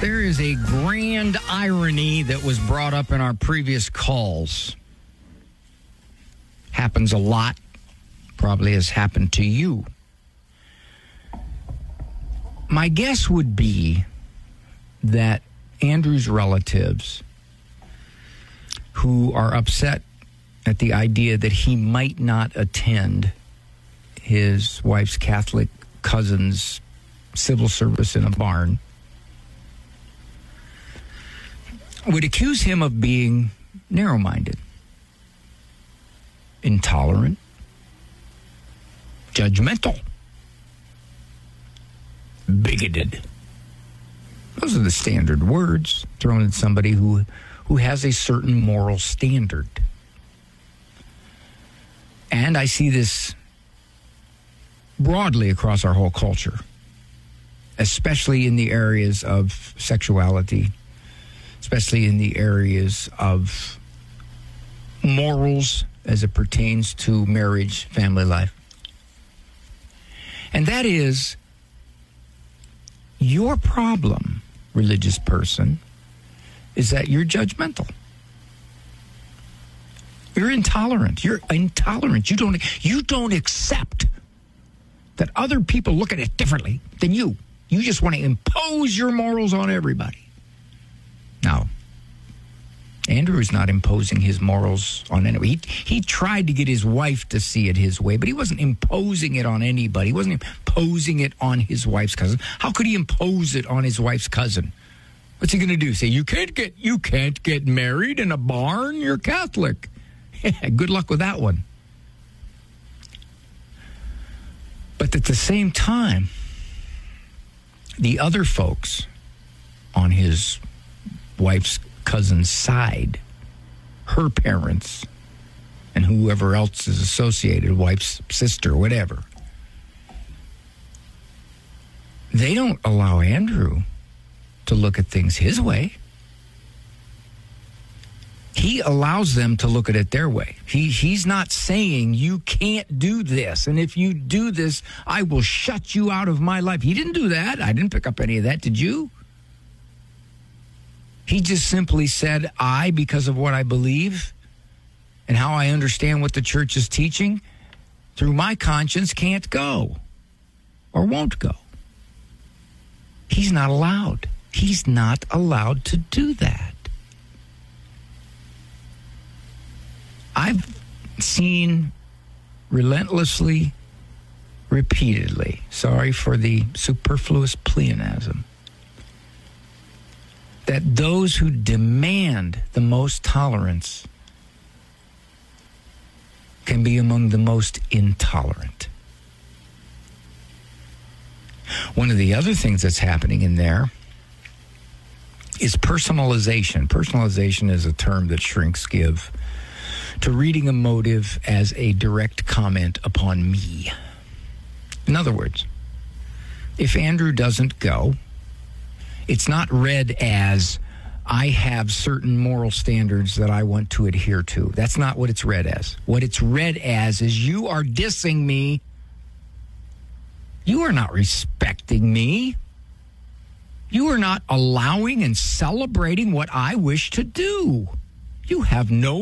There is a grand irony that was brought up in our previous calls. Happens a lot. Probably has happened to you. My guess would be that Andrew's relatives, who are upset at the idea that he might not attend his wife's Catholic cousin's civil service in a barn, would accuse him of being narrow-minded, intolerant, judgmental, bigoted. Those are the standard words thrown at somebody who has a certain moral standard. And I see this broadly across our whole culture, especially in the areas of sexuality, especially in the areas of morals as it pertains to marriage, family life. And that is, your problem, religious person, is that you're judgmental. You're intolerant. You're intolerant. You don't accept that other people look at it differently than you. You just want to impose your morals on everybody. Now, Andrew is not imposing his morals on anybody. He tried to get his wife to see it his way, but he wasn't imposing it on anybody. He wasn't imposing it on his wife's cousin. How could he impose it on his wife's cousin? What's he going to do? Say, you can't get married in a barn? You're Catholic. Yeah, good luck with that one. But at the same time, the other folks on his wife's cousin's side, her parents, and whoever else is associated, wife's sister, whatever, they don't allow Andrew to look at things his way. He allows them to look at it their way. He's not saying, you can't do this, and if you do this, I will shut you out of my life. He didn't do that. I didn't pick up any of that. Did you? He just simply said, because of what I believe and how I understand what the church is teaching, through my conscience, can't go or won't go. He's not allowed. He's not allowed to do that. I've seen relentlessly, repeatedly, sorry for the superfluous pleonasm, that those who demand the most tolerance can be among the most intolerant. One of the other things that's happening in there is personalization. Personalization is a term that shrinks give to reading a motive as a direct comment upon me. In other words, if Andrew doesn't go, it's not read as, I have certain moral standards that I want to adhere to. That's not what it's read as. What it's read as is, you are dissing me. You are not respecting me. You are not allowing and celebrating what I wish to do. You have no